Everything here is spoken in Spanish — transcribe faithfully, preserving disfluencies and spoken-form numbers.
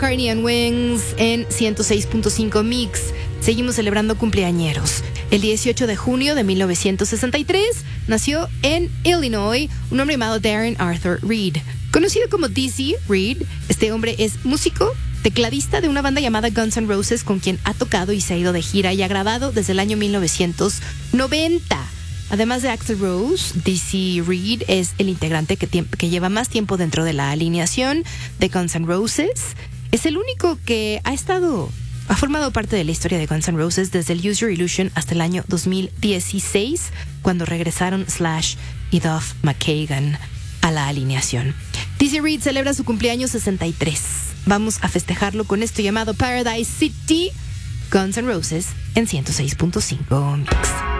Carney and Wings en ciento seis punto cinco Mix. Seguimos celebrando cumpleañeros. El dieciocho de junio de mil novecientos sesenta y tres nació en Illinois un hombre llamado Darren Arthur Reed. Conocido como Dizzy Reed, este hombre es músico, tecladista de una banda llamada Guns N' Roses, con quien ha tocado y se ha ido de gira y ha grabado desde el año mil novecientos noventa. Además de Axl Rose, Dizzy Reed es el integrante que, tiemp- que lleva más tiempo dentro de la alineación de Guns N' Roses. Es el único que ha estado, ha formado parte de la historia de Guns N' Roses desde el Use Your Illusion hasta el año dos mil dieciséis, cuando regresaron Slash y Duff McKagan a la alineación. Dizzy Reed celebra su cumpleaños sesenta y tres. Vamos a festejarlo con esto llamado Paradise City, Guns N' Roses en ciento seis punto cinco Mix.